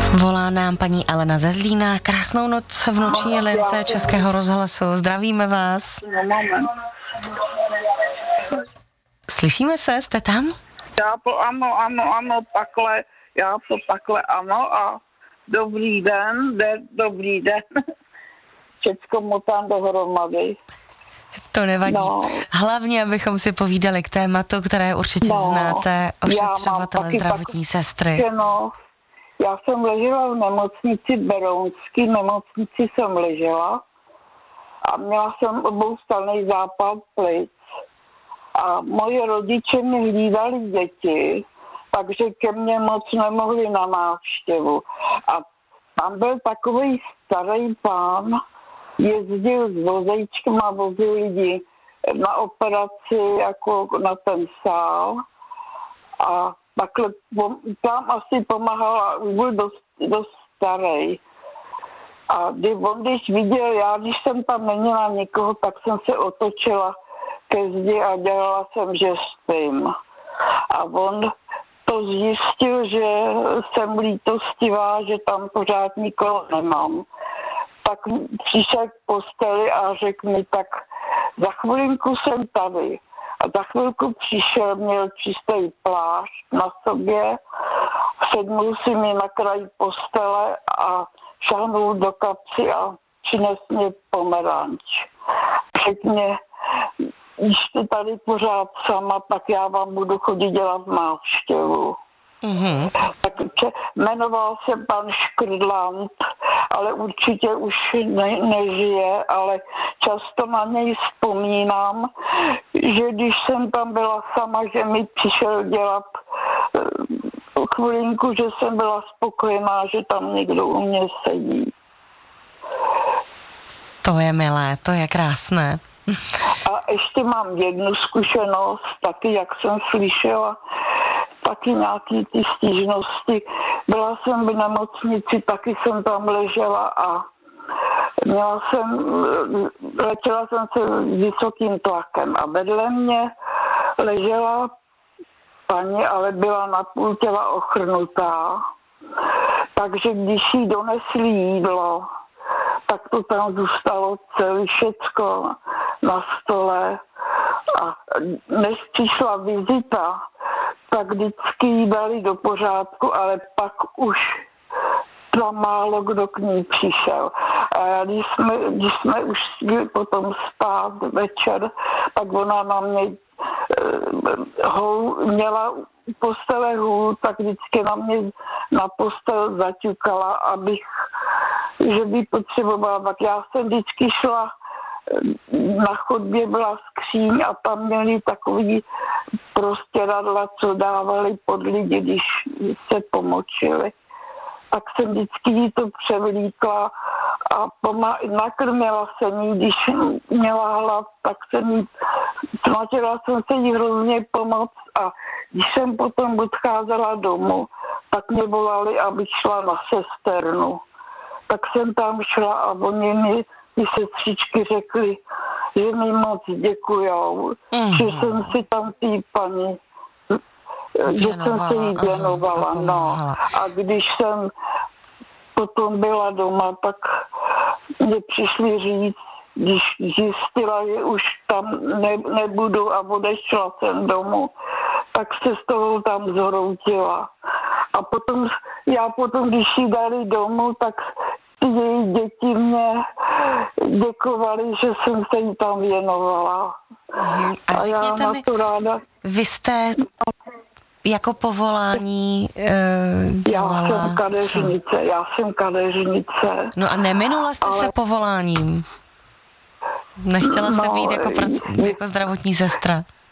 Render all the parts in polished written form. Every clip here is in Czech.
Volá nám paní Alena ze Zlína. Krásnou noc v noční lince Českého rozhlasu. Zdravíme vás. Slyšíme se? Jste tam? Ano, takhle, ano a dobrý den. Všecko motám dohromady. To nevadí. No. Hlavně, abychom si povídali k tématu, které určitě znáte, ošetřovatele, zdravotní sestry. No, já jsem ležela v nemocnici, Berounský nemocnici jsem ležela a měla jsem oboustranný zápal plic. A moje rodiče mi hlídali děti, takže ke mně moc nemohli na návštěvu. A tam byl takový starý pán, jezdil s vozejčkem a vozil lidi na operaci, jako na ten sál. A takhle tam asi pomáhala, už byl dost starý. A když viděl, když jsem tam neměla nikoho, tak jsem se otočila ke zdi a dělala jsem, že spím. A on to zjistil, že jsem lítostivá, že tam pořád nikoho nemám. Tak přišel k posteli a řekl mi, tak za chvilinku jsem tady. A za chvilku přišel, měl čistý plášť na sobě, sednul si mi na kraj postele a šáhnul do kapsy a přines mě pomeranč. Řekl mě, když jste tady pořád sama, tak já vám budu chodit dělat návštěvu. Mm-hmm. Tak jmenoval se pan Škrdlant, ale určitě už nežije, ale často na něj vzpomínám, že když jsem tam byla sama, že mi přišel dělat chvilinku, že jsem byla spokojená, že tam někdo u mě sedí. To je milé, to je krásné. A ještě mám jednu zkušenost, taky jak jsem slyšela, taky nějaký ty stížnosti. Byla jsem v nemocnici, taky jsem tam ležela a léčila jsem se vysokým tlakem a vedle mě ležela paní, ale byla napůl těla ochrnutá. Takže když jí donesli jídlo, tak to tam zůstalo celé všecko na stole. A než přišla vizita, tak vždycky jí dali do pořádku, ale pak už tam málo kdo k ní přišel. A když jsme už šli potom spát večer, tak ona na mě měla postele hůl, tak vždycky na mě na postel zaťukala, že by potřebovala. Tak já jsem vždycky šla, na chodbě byla skříň a tam měli takový prostěradla, co dávali pod lidi, když se pomočili. Tak jsem vždycky jí to převlíkla a nakrmila jsem jí, když měla hlad, tak snažila jsem se jí hrozně pomoct a když jsem potom odcházela domů, tak mě volali, abych šla na sesternu. Tak jsem tam šla a oni mi, ty sestřičky řekli, že mi moc děkujou, že jsem si tam tý paní že jsem se jí věnovala. No. A když jsem potom byla doma, tak mě přišli říct, když zjistila, že už tam nebudu a odešla jsem domů, tak se z toho tam zhroutila. A potom, když jí dali domů, tak ty její děti mě děkovali, že jsem se jí tam věnovala. A řekněte mi, vy jste jako povolání dělala... Já jsem kadeřnice. No a neminula jste se povoláním? Nechtěla jste být jako zdravotní sestra?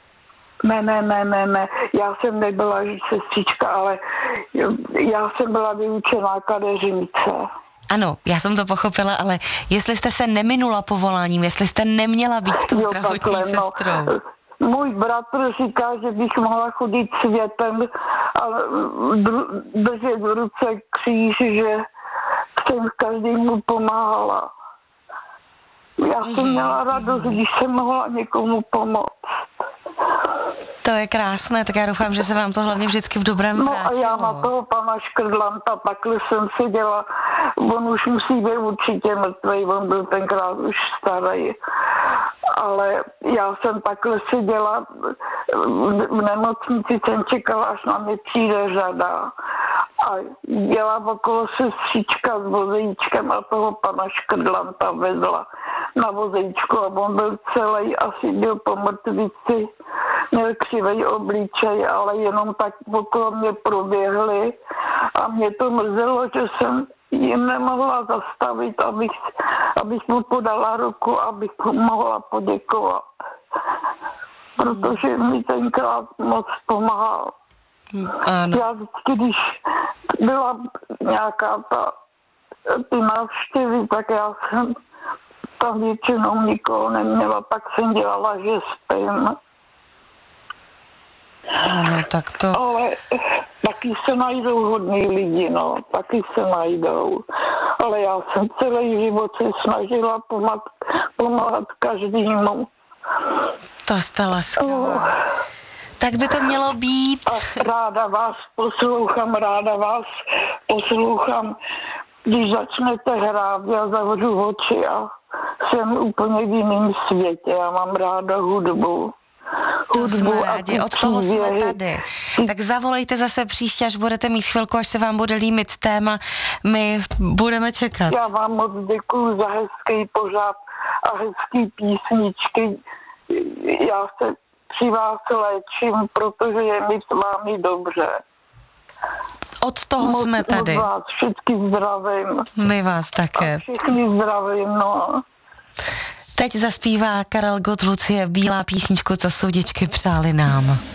Ne. Já jsem nebyla sestřička, ale já jsem byla vyučená kadeřnice. Ano, já jsem to pochopila, ale jestli jste se neminula povoláním, jestli jste neměla být tou zdravotní sestrou. Můj bratr říká, že bych mohla chodit světem a držet v ruce kříž, že jsem každému pomáhala. Já jsem měla radost, když jsem mohla někomu pomoct. To je krásné, tak já doufám, že se vám to hlavně vždycky v dobrém vrátilo. No a já na toho pana Škrdlanta takhle jsem seděla, on už musí být určitě mrtvej, on byl tenkrát už starý, ale já jsem takhle seděla v nemocnici, jsem čekala, až na mě přijde řada a jela okolo sestřička s vozejčkem a toho pana Škrdlanta vezla na vozejčku a on byl celý, asi byl po mrtvici, měl křivej obličej, ale jenom tak okolo mě proběhli a mě to mrzelo, že jsem jim nemohla zastavit, abych mu podala ruku, abych mu mohla poděkovat. Protože mi tenkrát moc pomáhal. Ano. Já vždycky, když byla nějaká ty návštěvy, tak já jsem tam většinou nikoho neměla, tak jsem dělala, že spím. Ano, tak to... Ale taky se najdou hodní lidi, no, taky se najdou. Ale já jsem celý život se snažila pomáhat každému. To jste laskavá. Tak by to mělo být. A ráda vás poslouchám. Když začnete hrát, já zavřu oči a jsem úplně v jiném světě. Já mám ráda hudbu. To jsme rádi, od toho jsme tady. Tak zavolejte zase příště, až budete mít chvilku, až se vám bude líbit téma. My budeme čekat. Já vám moc děkuju za hezký pořad a hezký písničky. Já se při vás léčím, protože je mi s vámi dobře. Od toho jsme tady. Moc vás všichni zdravím. My vás také. A všichni zdravím, no. Teď zaspívá Karel Gott, Lucie Bílá, písničku, co sudičky přáli nám.